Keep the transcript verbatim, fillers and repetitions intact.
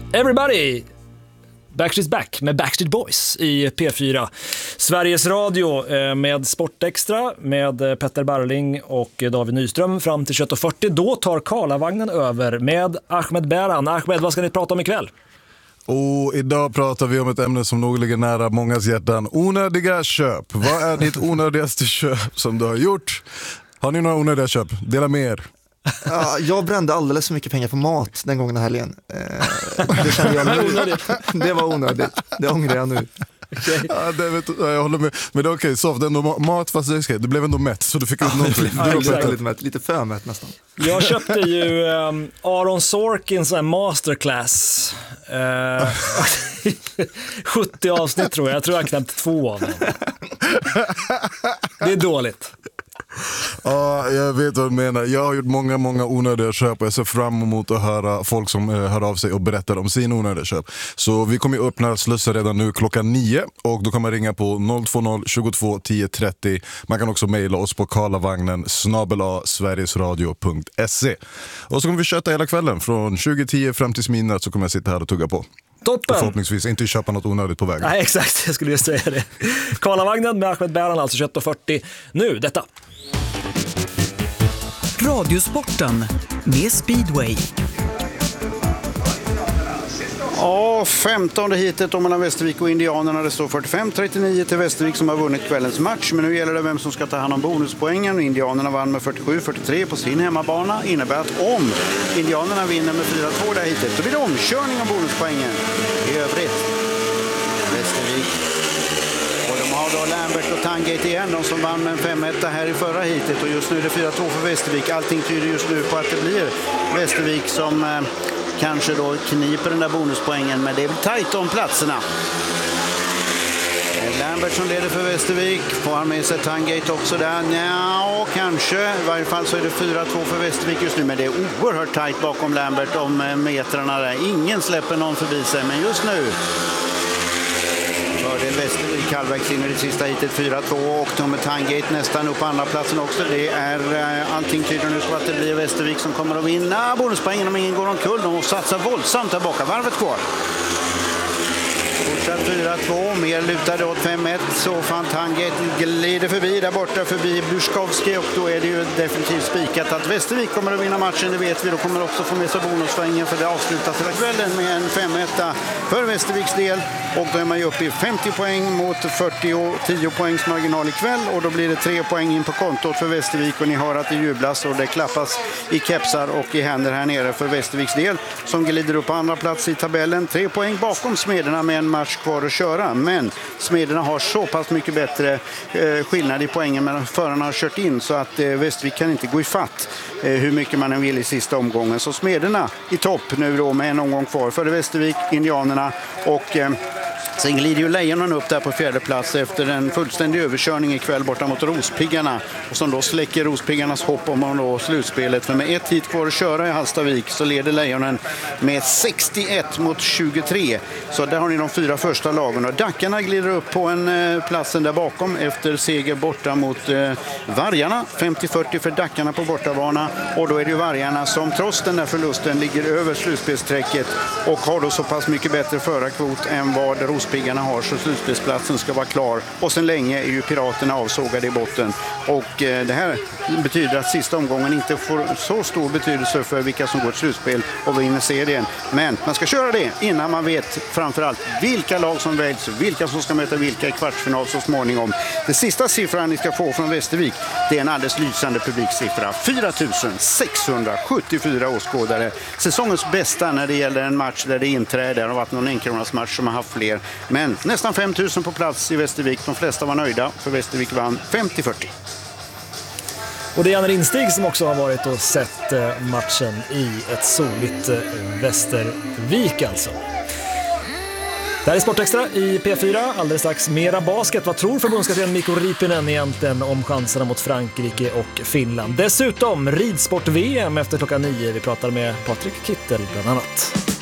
Everybody! Backstreet's Back med Backstreet Boys i P fyra. Sveriges Radio med Sportextra med Petter Barling och David Nyström fram till tjugoett fyrtio. Då tar Karlavagnen över med Ahmed Beran. Ahmed, vad ska ni prata om ikväll? Och idag pratar vi om ett ämne som nog ligger nära mångas hjärtan. Onödiga köp. Vad är ditt onödigaste köp som du har gjort? Har ni några onödiga köp? Dela med er. Ja, jag brände alldeles för mycket pengar på mat den gången här helgen. Eh, det kände jag nu. Det var onödigt. Det ångrar jag nu. Okay. Ja, det vet, jag håller med. Men det är okej, okay, ändå mat fast det, det blev ändå mätt. Så du fick ut ja, någonting. Ja, exakt, lite, mätt, lite för mätt nästan. Jag köpte ju um, Aaron Sorkins masterclass. Uh, sjuttio avsnitt tror jag. Jag tror jag knappt två av dem. Det är dåligt. Ja, jag vet vad du menar. Jag har gjort många, många onödiga köp och jag ser fram emot att höra folk som hör av sig och berättar om sin onödiga köp. Så vi kommer ju öppna slussar redan nu klockan nio och då kan man ringa på noll två noll tjugotvå tio trettio. Man kan också mejla oss på karlavagnen snabel-a sverigesradio punkt se. Och så kommer vi köta hela kvällen från tjugo tio fram till midnatt, så kommer jag sitta här och tugga på. Toppen. Och förhoppningsvis inte köpa något onödigt på vägen. Nej, exakt, jag skulle ju säga det. Karlavagnen med Ahmed Beran, alltså tjugoett fyrtio. Nu, detta. Radiosporten med Speedway. Ja, femtonde hitet om mellan Västervik och Indianerna. Det står fyrtiofem trettionio till Västervik som har vunnit kvällens match. Men nu gäller det vem som ska ta hand om bonuspoängen. Indianerna vann med fyrtiosju fyrtiotre på sin hemmabana. Innebär att om Indianerna vinner med fyra två där hitet, då blir det omkörning av bonuspoängen. I övrigt Västervik. Och de har då Lambert och Tangate igen, de som vann med en fem ett här i förra hitet. Och just nu är det fyra två för Västervik. Allting tyder just nu på att det blir Västervik som eh, kanske då kniper den där bonuspoängen. Men det är tajt om platserna. Lambert som leder för Västervik. Får han med sig Tangate också där? Nja, kanske. I varje fall så är det fyra två för Västervik just nu. Men det är oerhört tajt bakom Lambert om metrarna där. Ingen släpper någon förbi sig. Men just nu fördel Västervik halvvägs in i det sista hitet fyra två och Tommy Tangate nästan upp på andra platsen också. Det är uh, allting tyder nu på att det blir Västervik som kommer att vinna bonuspoängen om ingen går omkull. De satsar våldsamt där baka. Varvet kvar. Fortsatt fyra två, mer lutade åt fem ett, så fan Tangate glider förbi där borta förbi Buskowski och då är det ju definitivt spikat att Västervik kommer att vinna matchen, det vet vi. Då kommer också få med sig bonuspoängen för det avslutas hela kvällen med en fem ett för Västerviks del och då är man ju uppe i femtio poäng mot fyrtio, tio poängs marginal ikväll och då blir det tre poäng in på kontot för Västervik och ni hör att det jublas och det klappas i kepsar och i händer här nere för Västerviks del som glider upp på andra plats i tabellen, tre poäng bakom Smederna med en match kvar att köra, men Smederna har så pass mycket bättre eh, skillnad i poängen men förarna har kört in så att eh, Västervik kan inte gå i fatt eh, hur mycket man än vill i sista omgången. Så Smederna i topp nu då med en omgång kvar för Västervik, Indianerna och eh, sen glider ju Lejonen upp där på fjärde plats efter en fullständig överkörning ikväll borta mot Rospiggarna och som då släcker Rospiggarnas hopp om att nå slutspelet. För med ett hit kvar att köra i Hallstavik så leder Lejonen med sextioett mot tjugotre. Så där har ni de fyra första lagen och Dackarna glider upp på en eh, platsen där bakom efter seger borta mot eh, Vargarna. femtio fyrtio för Dackarna på bortavana och då är det ju Vargarna som trots den där förlusten ligger över slutspelsträcket och har då så pass mycket bättre förarkvot än vad Rospiggarna har så slutspelsplatsen ska vara klar och sen länge är ju Piraterna avsågade i botten och eh, det här betyder att sista omgången inte får så stor betydelse för vilka som går till slutspel och vinner serien, men man ska köra det innan man vet framförallt vilka lag som väljs, vilka som ska möta vilka i kvartsfinal så småningom. Det sista siffran ni ska få från Västervik, det är en alldeles lysande publiksiffra, fyra tusen sexhundrasjuttiofyra åskådare, säsongens bästa när det gäller en match där det inträder. Det har varit någon enkronors match som har haft fler. Men nästan fem tusen på plats i Västervik. De flesta var nöjda för Västervik vann femtio fyrtio. Och det är Janne Rinstig som också har varit och sett matchen i ett soligt Västervik alltså. Det här är Sportextra i P fyra. Alldeles strax mera basket. Vad tror förbundskapten Mikko Riipinen egentligen om chanserna mot Frankrike och Finland? Dessutom ridsport-V M efter klockan nio. Vi pratar med Patrik Kittel bland annat.